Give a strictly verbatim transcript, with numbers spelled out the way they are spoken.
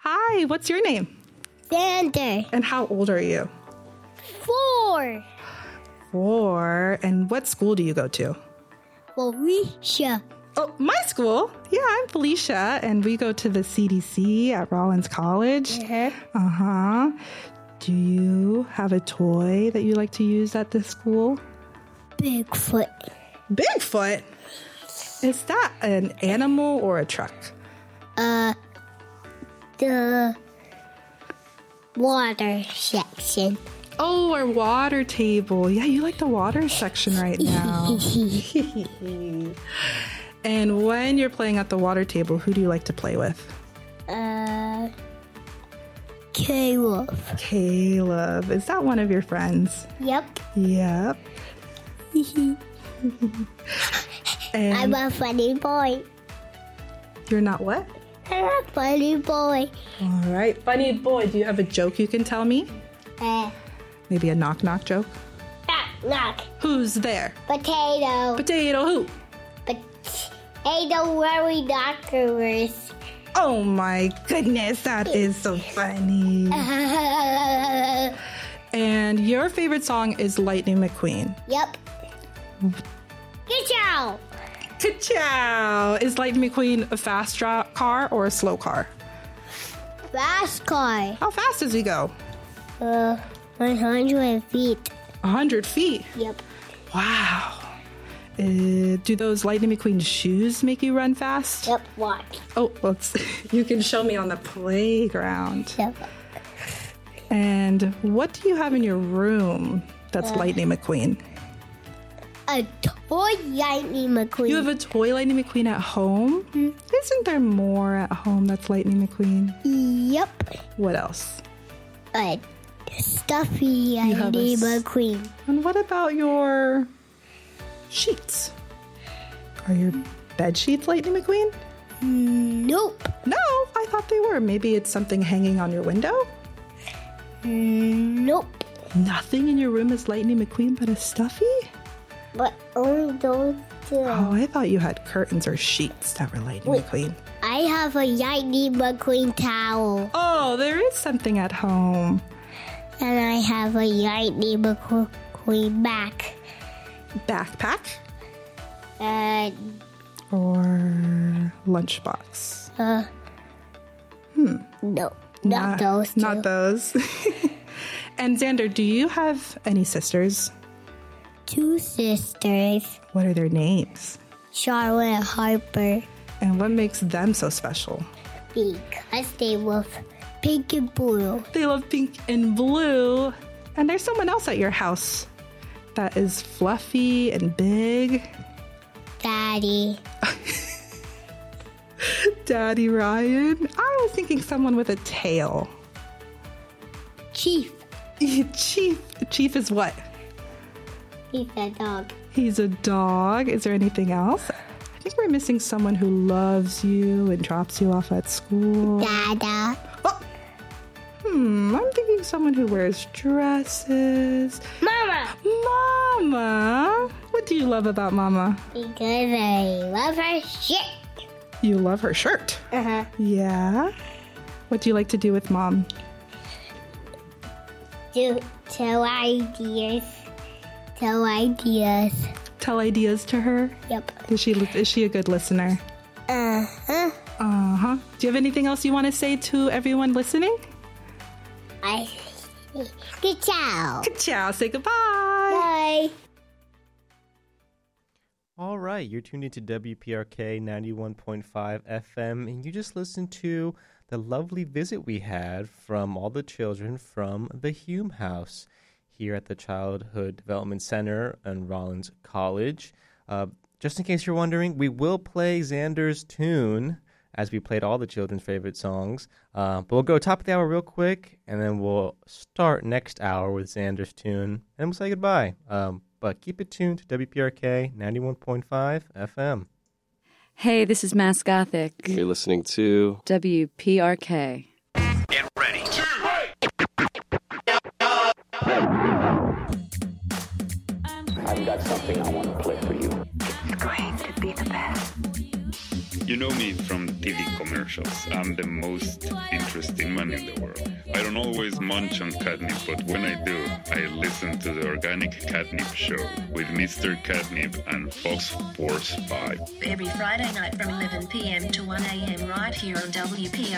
Hi, what's your name? Xander. And how old are you? Four. Four. And what school do you go to? Felicia. Oh, my school? Yeah, I'm Felicia, and we go to the C D C at Rollins College. Uh-huh. Uh-huh. Do you have a toy that you like to use at this school? Bigfoot. Bigfoot? Is that an animal or a truck? Uh, the water section. Oh, our water table. Yeah, you like the water section right now. And when you're playing at the water table, who do you like to play with? Uh, Caleb. Caleb. Is that one of your friends? Yep. Yep. And I'm a funny boy. you're not what? I'm a funny boy. All right. Funny boy, do you have a joke you can tell me? Uh, Maybe a knock-knock joke? knock, knock. Who's there? Potato. Potato who? Potato worry doctors. Oh my goodness, that is so funny. And your favorite song is Lightning McQueen. Yep. Good job. Ka-chow! Is Lightning McQueen a fast dra- car or a slow car? Fast car. How fast does he go? Uh, one hundred feet. one hundred feet. Yep. Wow. Uh, do those Lightning McQueen shoes make you run fast? Yep. Watch. Oh, let's. You can show me on the playground. Yep. And what do you have in your room that's uh, Lightning McQueen? A toy Lightning McQueen. You have a toy Lightning McQueen at home? Mm-hmm. Isn't there more at home that's Lightning McQueen? Yep. What else? A stuffy Lightning McQueen. And what about your sheets? Are your bed sheets Lightning McQueen? Nope. No, I thought they were. Maybe it's something hanging on your window? Nope. Nothing in your room is Lightning McQueen but a stuffy? But only those two. Oh, I thought you had curtains or sheets that were Lightning Wait, McQueen. I have a Lightning McQueen towel. Oh, there is something at home. And I have a Lightning McQueen back. Backpack? Uh, or lunchbox? Uh, hmm. No, not, not those two. Not those. And Xander, do you have any sisters? Two sisters. What are their names? Charlotte and Harper. And what makes them so special? Because they love pink and blue. They love pink and blue. And there's someone else at your house that is fluffy and big. Daddy. Daddy Ryan? I was thinking someone with a tail. Chief. Chief. Chief is what? He's a dog. He's a dog. Is there anything else? I think we're missing someone who loves you and drops you off at school. Dada. Oh. Hmm, I'm thinking someone who wears dresses. Mama. Mama. What do you love about Mama? Because I love her shirt. You love her shirt? Uh-huh. Yeah? What do you like to do with Mom? Do tell ideas. Tell ideas. Tell ideas to her? Yep. Is she is she a good listener? Uh-huh. Uh-huh. Do you have anything else you want to say to everyone listening? I good ciao. Good ciao. Say goodbye. Bye. All right, you're tuned into W P R K ninety-one point five F M, and you just listened to the lovely visit we had from all the children from the Hume House here at the Childhood Development Center in Rollins College. Uh, just in case you're wondering, we will play Xander's tune as we played all the children's favorite songs. Uh, but we'll go top of the hour real quick, and then we'll start next hour with Xander's tune, and we'll say goodbye. Um, but keep it tuned to W P R K ninety-one point five F M. Hey, this is Mass Gothic. You're listening to W P R K. Get ready. I've got something I want to play for you. It's going to be the best. You know me from T V commercials. I'm the most interesting man in the world. I don't always munch on catnip, but when I do, I listen to the Organic Catnip Show with Mister Catnip and Fox Sports five. Every Friday night from eleven p.m. to one a.m. right here on W P